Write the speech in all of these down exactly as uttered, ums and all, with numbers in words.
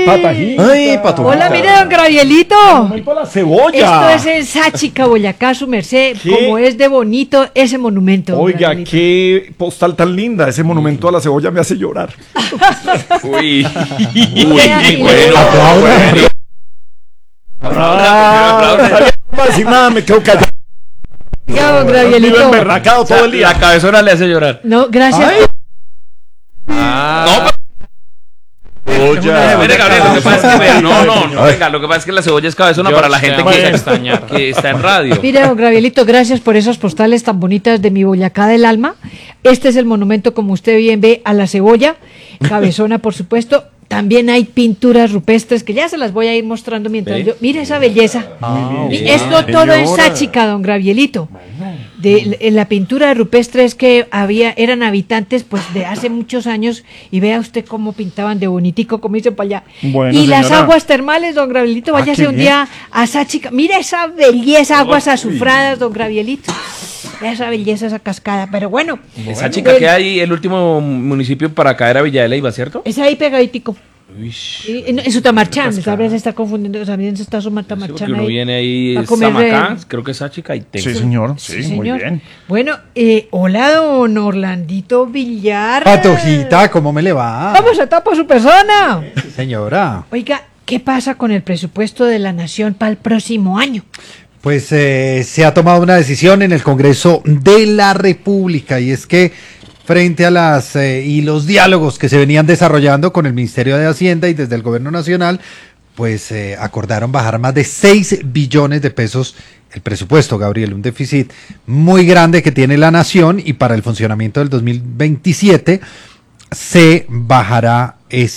Patajita. Ay, Patojita. Hola, mire, don Gravielito. Momento a la cebolla. Esto es en Sáchica, Boyacá, su merced. ¿Qué? Como es de bonito ese monumento. don Oiga, Gravielito. qué postal tan linda. Ese monumento a la cebolla me hace llorar. Uy. Y Uy, queda- y bueno. luego- bueno. Ah, no voy a decir nada, me quedo callado. Ya, don Vivo Gravielito. emberracado todo el día. La cabezona le hace llorar. No, gracias. No, Mire, Gabriel, lo que pasa es que, vea, no, no, no, venga, lo que pasa es que la cebolla es cabezona Yo para la te gente amo que, a extrañar. que está en radio. Mire, don Gravielito, gracias por esas postales tan bonitas de mi Boyacá del alma. Este es el monumento, como usted bien ve, a la cebolla, cabezona, por supuesto. También hay pinturas rupestres que ya se las voy a ir mostrando mientras ¿Ve? yo... Mire esa belleza. Y bien. esto todo en Señora. Sáchica, don Gravielito. De, en la pintura rupestre es que había, eran habitantes pues de hace muchos años y vea usted cómo pintaban de bonitico, como dicen para allá. Bueno, y las señora. aguas termales, don Gravielito, Ah, váyase qué un bien. día a Sáchica. Mira esa belleza, aguas azufradas, don Gravielito. Vea esa belleza, esa cascada. Pero bueno, Esa chica bueno, que hay, el último municipio para caer a Villa de Leyva, ¿cierto? es ahí pegaditico. Sí, en, en Sutamarchán, tal vez se está confundiendo, también se está Sí, porque Sutamarchán uno ahí. viene ahí, a comer, Samacán, eh, creo que es esa chica y Texas. Sí, señor. Sí, Sí, muy señor. bien. Bueno, eh, hola, don Orlandito Villar. Patojita, ¿cómo me le va? ¿Cómo se tapa su persona? Señora, Oiga, ¿qué pasa con el presupuesto de la nación para el próximo año? pues eh, se ha tomado una decisión en el Congreso de la República y es que frente a las eh, y los diálogos que se venían desarrollando con el Ministerio de Hacienda y desde el Gobierno Nacional, pues eh, acordaron bajar más de seis billones de pesos el presupuesto, Gabriel, un déficit muy grande que tiene la nación y para el funcionamiento del dos mil veintisiete se bajará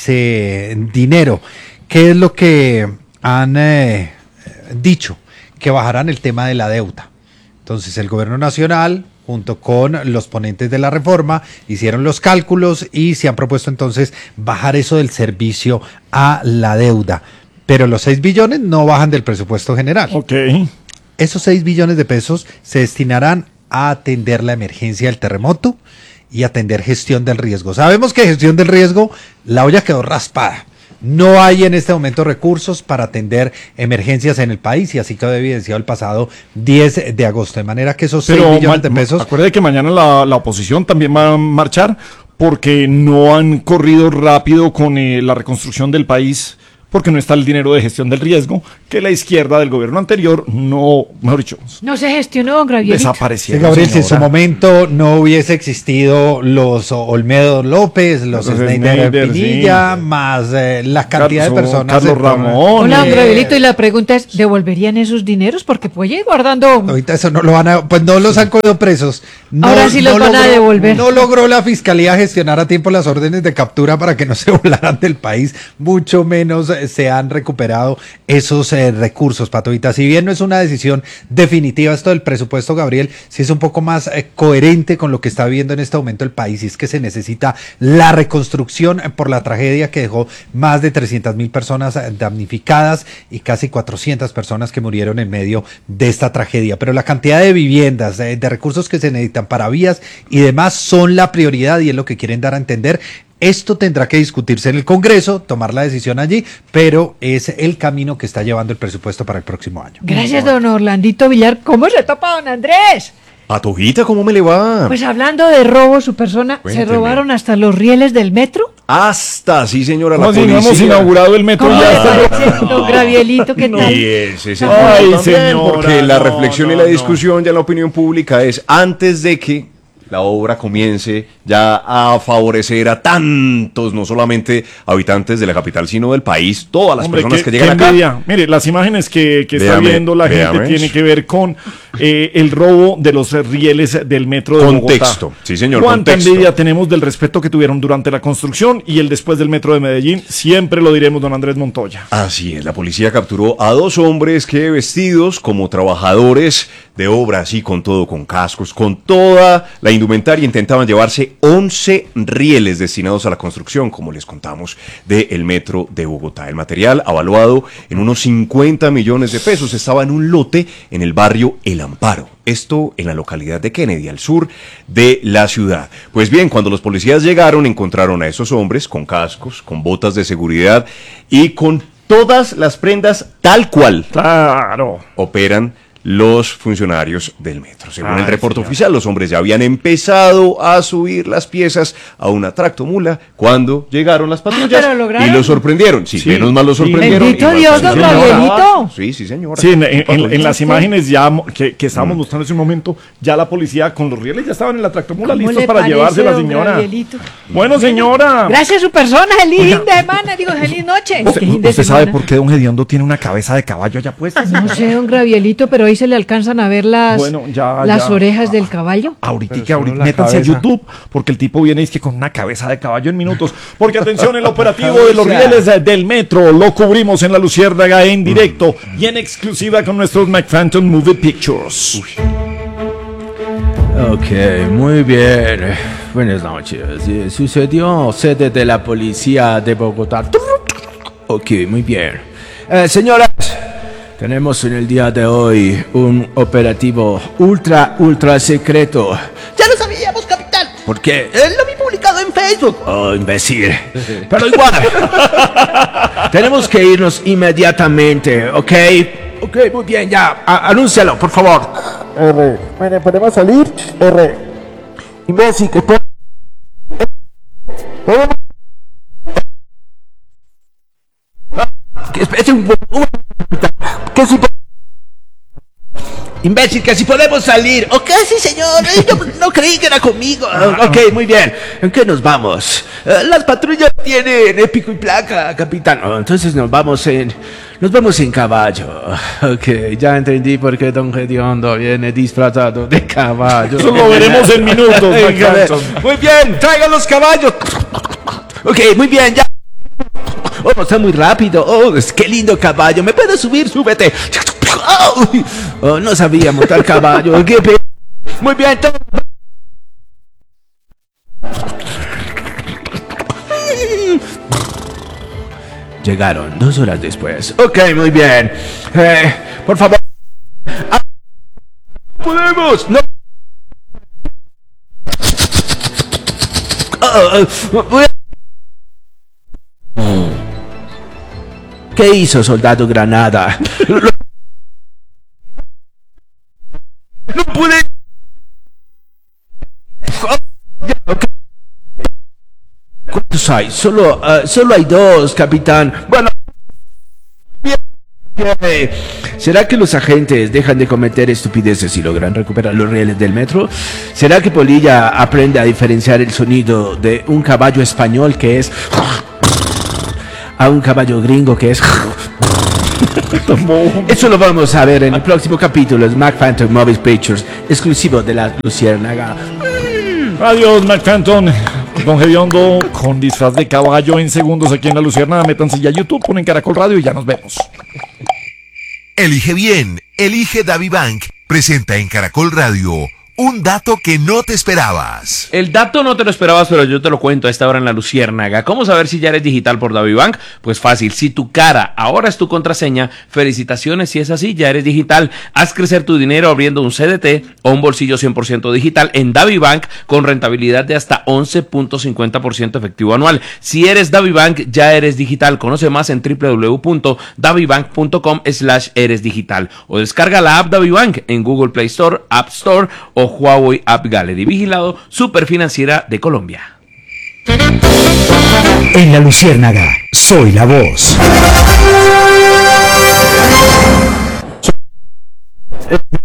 ese dinero. ¿Qué es lo que han eh, dicho? Que bajarán el tema de la deuda. Entonces el Gobierno Nacional, junto con los ponentes de la reforma, hicieron los cálculos y se han propuesto entonces bajar eso del servicio a la deuda. Pero los seis billones no bajan del presupuesto general. Ok. Esos seis billones de pesos se destinarán a atender la emergencia del terremoto y atender gestión del riesgo. Sabemos que gestión del riesgo, la olla quedó raspada. No hay en este momento recursos para atender emergencias en el país y así quedó evidenciado el pasado diez de agosto. De manera que esos seis Pero billones ma- de pesos... acuérdate que mañana la, la oposición también va a marchar porque no han corrido rápido con eh, la reconstrucción del país, porque no está el dinero de gestión del riesgo, que la izquierda del gobierno anterior no, mejor dicho, No se gestionó, don Gravielito. Sí, desaparecieron. Gabriel, si en su señora. momento no hubiese existido los Olmedo López, los Los Schneider Schneider, Pinilla, sí. más eh, la cantidad Carlos- de personas... Carlos en- Ramón. Hola, don eh, Gravielito, y la pregunta es, ¿devolverían esos dineros? Porque pues ir guardando... Ahorita eso no lo van a, pues no los han cogido presos. No, Ahora sí los van a devolver. No logró la fiscalía gestionar a tiempo las órdenes de captura para que no se volaran del país, mucho menos eh, se han recuperado esos eh, recursos, Patojita. Si bien no es una decisión definitiva esto del presupuesto, Gabriel, sí es un poco más eh, coherente con lo que está viviendo en este momento el país, y es que se necesita la reconstrucción eh, por la tragedia que dejó más de trescientas mil personas eh, damnificadas y casi cuatrocientas personas que murieron en medio de esta tragedia. Pero la cantidad de viviendas, eh, de recursos que se necesitan para vías y demás son la prioridad y es lo que quieren dar a entender. Esto tendrá que discutirse en el Congreso, tomar la decisión allí, pero es el camino que está llevando el presupuesto para el próximo año. Gracias, don Orlandito Villar. ¿Cómo se tapa, don Andrés? Patojita, ¿cómo me le va? Pues hablando de robo, su persona, ¿se Cuénteme. robaron hasta los rieles del metro? Hasta, sí señora, la ¿Cómo así? No hemos policía. inaugurado el metro ¿Cómo ya. le está- parece, don Gravielito? ¿Qué tal? Y ese es el Ay, punto también, señora, porque la no, reflexión y no, la no. discusión ya en la opinión pública es antes de que la obra comience ya a favorecer a tantos, no solamente habitantes de la capital, sino del país, todas las Hombre, personas qué- que llegan qué acá. envidia. Mire, las imágenes que, que está Véame, viendo la véame. gente tiene que ver con eh, el robo de los rieles del metro de Contexto, Bogotá. sí, señor, Cuánta contexto. envidia tenemos del respeto que tuvieron durante la construcción y el después del metro de Medellín. Siempre lo diremos, don Andrés Montoya. Así es, la policía capturó a dos hombres que vestidos como trabajadores de obra, así con todo, con cascos, con toda la indumentaria, intentaban llevarse once rieles destinados a la construcción, como les contamos, del metro de Bogotá. El material, avaluado en unos cincuenta millones de pesos, estaba en un lote en el barrio El Amparo. Esto en la localidad de Kennedy, al sur de la ciudad. Pues bien, cuando los policías llegaron, encontraron a esos hombres con cascos, con botas de seguridad y con todas las prendas tal cual Claro. operan los funcionarios del metro. Según Ay, el reporte señor. oficial, los hombres ya habían empezado a subir las piezas a una tractomula cuando llegaron las patrullas pero lograron. y los sorprendieron. Sí, Sí, menos mal los sí. sorprendieron. Bendito y no Dios, alcanzaron don a grabar. Gabrielito. Sí, sí, señora. Sí, en, en- en- en las Sí. imágenes ya mo- que, que estábamos mostrando hace un momento, ya la policía con los rieles ya estaban en la tractomula ¿Cómo listos le para parece, llevarse la don señora. Gabrielito? Bueno, señora. Gracias a su persona, feliz fin de semana, digo, feliz noche. ¿Usted, ¿Qué fin de usted sabe semana? por qué don Gediondo tiene una cabeza de caballo allá puesta? No sé, don Gabrielito, pero ahí se le alcanzan a ver las, Bueno, ya, las ya. orejas del caballo. Ahorita, Pero solo ahorita, la métanse a cabeza. YouTube, porque el tipo viene y es que con una cabeza de caballo en minutos. Porque atención, el operativo de los rieles eh, del metro lo cubrimos en la Luciérnaga en directo y en exclusiva con nuestros McPhantom Movie Pictures. Ok, muy bien. Buenas noches. Eh, Sucedió sede de la policía de Bogotá. Ok, muy bien. Eh, señoras, tenemos en el día de hoy un operativo ultra, ultra secreto. Ya lo sabíamos, capitán. Porque Eh, lo vi publicado en Facebook. Oh, imbécil. Pero igual. Tenemos que irnos inmediatamente, ¿ok? Ok, muy bien, ya. A- anúncialo, por favor. R. Bueno, ¿podemos salir? R. Imbécil, que po- ¿Podemos? Que espere un, un- ¿Qué si po- Imbécil, que si podemos salir. Ok, sí, señor. Eh, Yo no creí que era conmigo. Ah, ok, muy bien. ¿En qué nos vamos? Eh, las patrullas tienen eh, pico y placa, capitán. Oh, entonces nos vamos en... Nos vamos en caballo. Ok, ya entendí por qué Don Gediondo viene disfrazado de caballo. Eso lo veremos en minutos, McPhantom. Muy bien, traigan los caballos. Ok, muy bien, ya. Oh, está muy rápido. Oh, es- qué lindo caballo. ¿Me puedes subir? Súbete. Oh, oh, no sabía montar caballo. Qué pe- Muy bien, todo. Llegaron dos horas después. Ok, muy bien. Eh, por favor. Ah, ¡podemos! ¡No! Ah, ah, voy a- ¿Qué hizo, soldado Granada? ¡No pude! Ya, ok. ¿Cuántos hay? Solo, ah, solo hay dos, capitán. Bueno. Bien. ¿Será que los agentes dejan de cometer estupideces y logran recuperar los rieles del metro? ¿Será que Polilla aprende a diferenciar el sonido de un caballo español que es a un caballo gringo que es... Eso lo vamos a ver en el próximo capítulo de McPhantom Movie Pictures, exclusivo de la Luciérnaga. Adiós, McPhantom. Don Gediondo con disfraz de caballo en segundos aquí en la Luciérnaga. Métanse ya a YouTube, ponen Caracol Radio y ya nos vemos. Elige bien, elige DaviBank. Presenta en Caracol Radio un dato que no te esperabas. El dato no te lo esperabas, pero yo te lo cuento a esta hora en la Luciérnaga. ¿Cómo saber si ya eres digital por DaviBank? Pues fácil, si tu cara ahora es tu contraseña, felicitaciones, si es así, ya eres digital. Haz crecer tu dinero abriendo un C D T o un bolsillo cien por ciento digital en DaviBank con rentabilidad de hasta once punto cincuenta por ciento efectivo anual. Si eres DaviBank, ya eres digital. Conoce más en w w w punto davibank punto com slash eres digital o descarga la app DaviBank en Google Play Store, App Store o Huawei App Gallery. Vigilado Superfinanciera de Colombia. En la Luciérnaga, soy la voz.